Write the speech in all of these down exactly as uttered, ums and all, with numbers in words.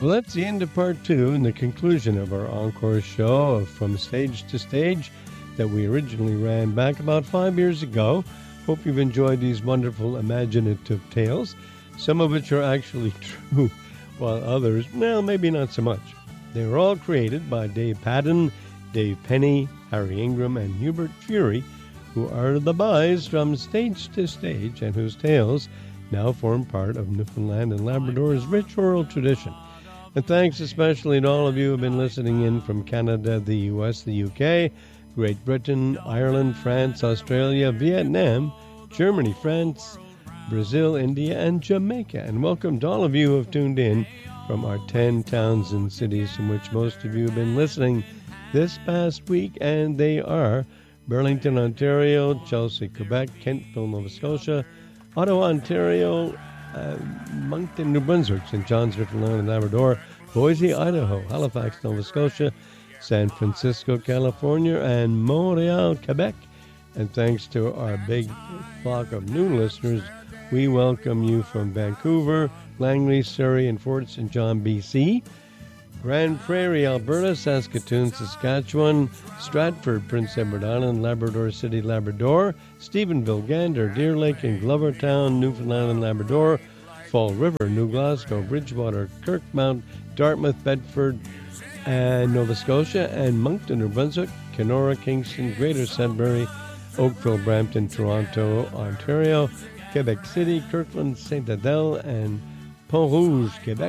Well, that's the end of part two and the conclusion of our encore show of From Stage to Stage that we originally ran back about five years ago. Hope you've enjoyed these wonderful imaginative tales, some of which are actually true, while others, well, maybe not so much. They were all created by Dave Padden, Dave Penny, Harry Ingram, and Hubert Fury, who are the boys from Stage to Stage and whose tales now form part of Newfoundland and Labrador's rich oral tradition. And thanks especially to all of you who have been listening in from Canada, the U S, the U K, Great Britain, Ireland, France, Australia, Vietnam, Germany, France, Brazil, India, and Jamaica. And welcome to all of you who have tuned in from our ten towns and cities from which most of you have been listening this past week. And they are Burlington, Ontario, Chelsea, Quebec, Kentville, Nova Scotia, Ottawa, Ontario, uh, Moncton, New Brunswick, Saint John's, Newfoundland and Labrador, Boise, Idaho, Halifax, Nova Scotia, San Francisco, California, and Montreal, Quebec. And thanks to our big flock of new listeners, we welcome you from Vancouver, Langley, Surrey, and Fort Saint John, B C, Grand Prairie, Alberta, Saskatoon, Saskatchewan, Stratford, Prince Edward Island, Labrador City, Labrador, Stephenville, Gander, Deer Lake, and Glovertown, Newfoundland and Labrador, Fall River, New Glasgow, Bridgewater, Kirkmount, Dartmouth, Bedford, and Nova Scotia, and Moncton, New Brunswick, Kenora, Kingston, Greater Sudbury, Oakville, Brampton, Toronto, Ontario, Quebec City, Kirkland, Saint Adèle, and Pont Rouge, Quebec.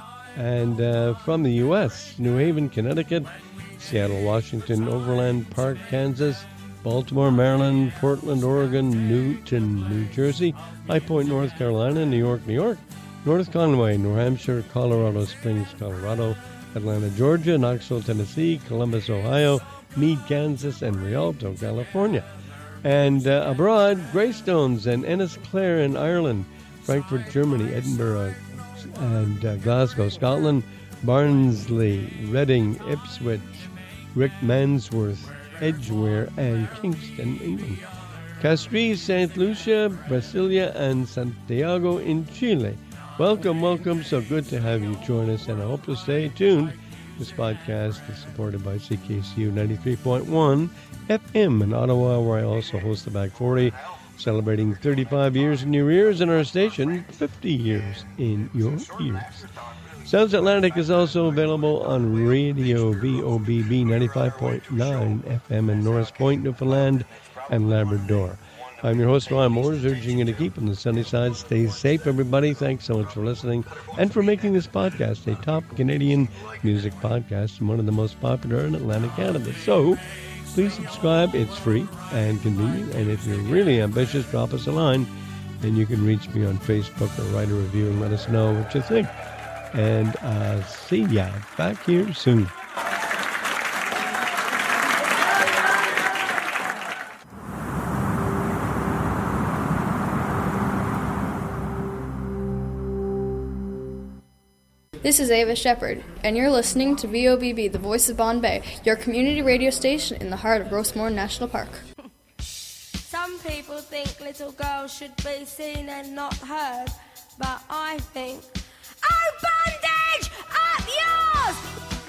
And uh, from the U S, New Haven, Connecticut, Seattle, Washington, Overland Park, Kansas, Baltimore, Maryland, Portland, Oregon, Newton, New Jersey, High Point, North Carolina, New York, New York, North Conway, New Hampshire, Colorado Springs, Colorado, Atlanta, Georgia, Knoxville, Tennessee, Columbus, Ohio, Meade, Kansas, and Rialto, California. And uh, abroad, Greystones and Ennisclare in Ireland, Frankfurt, Germany, Edinburgh, and uh, Glasgow, Scotland, Barnsley, Reading, Ipswich, Rick Mansworth, Edgware, and Kingston, England. Castries, Saint Lucia, Brasilia, and Santiago in Chile. Welcome, welcome. So good to have you join us, and I hope you'll stay tuned. This podcast is supported by C K C U ninety-three point one F M in Ottawa, where I also host the Back forty, celebrating thirty-five years in your ears, and our station, fifty years in your ears. Sounds Atlantic is also available on Radio V O B B ninety-five point nine F M in Norris Point, Newfoundland and Labrador. I'm your host, Ron Moores, urging you to keep on the sunny side. Stay safe, everybody. Thanks so much for listening and for making this podcast a top Canadian music podcast and one of the most popular in Atlantic Canada. So please subscribe. It's free and convenient. And if you're really ambitious, drop us a line, and you can reach me on Facebook or write a review and let us know what you think. And uh, see ya back here soon. This is Ava Shepherd, and you're listening to V O B B, the voice of Bombay, your community radio station in the heart of Rosemore National Park. Some people think little girls should be seen and not heard, but I think, oh,